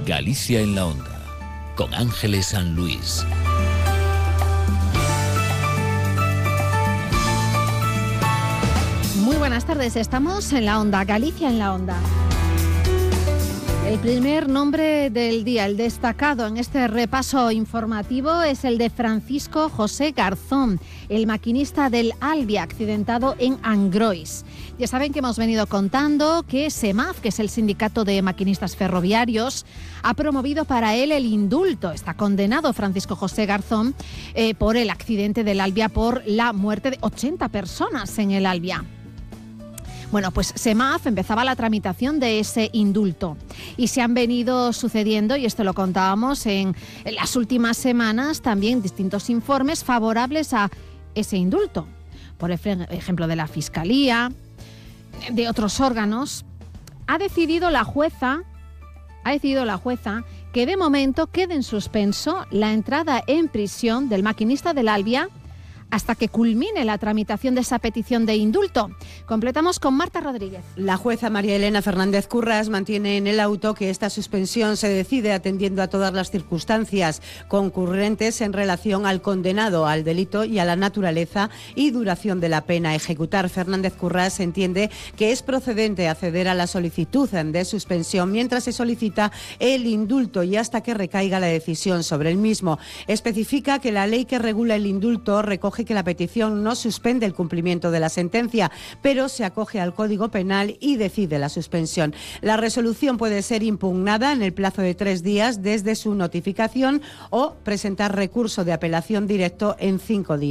Galicia en la Onda, con Ángeles San Luis. Muy buenas tardes, estamos en la Onda, Galicia en la Onda. El primer nombre del día, el destacado en este repaso informativo, es el de Francisco José Garzón, el maquinista del Albia, accidentado en Angrois. Ya saben que hemos venido contando que SEMAF, que es el sindicato de maquinistas ferroviarios, ha promovido para él el indulto. Está condenado Francisco José Garzón por el accidente del Albia, por la muerte de 80 personas en el Albia. Bueno, pues SEMAF empezaba la tramitación de ese indulto y se han venido sucediendo, y esto lo contábamos en las últimas semanas, también distintos informes favorables a ese indulto. Por ejemplo, de la Fiscalía, de otros órganos. Ha decidido la jueza que de momento quede en suspenso la entrada en prisión del maquinista del Albia hasta que culmine la tramitación de esa petición de indulto. Completamos con Marta Rodríguez. La jueza María Elena Fernández Curras mantiene en el auto que esta suspensión se decide atendiendo a todas las circunstancias concurrentes en relación al condenado, al delito y a la naturaleza y duración de la pena a ejecutar. Fernández Curras entiende que es procedente acceder a la solicitud de suspensión mientras se solicita el indulto y hasta que recaiga la decisión sobre el mismo. Especifica que la ley que regula el indulto recoge que la petición no suspende el cumplimiento de la sentencia, pero se acoge al Código Penal y decide la suspensión. La resolución puede ser impugnada en el plazo de 3 días desde su notificación o presentar recurso de apelación directo en 5 días.